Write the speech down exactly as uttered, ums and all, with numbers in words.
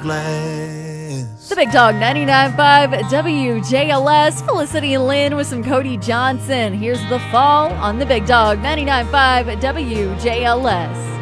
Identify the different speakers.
Speaker 1: glass.
Speaker 2: The Big Dog ninety-nine point five W J L S, Felicity Lynn with some Cody Johnson. Here's The Fall on the Big Dog ninety-nine point five W J L S.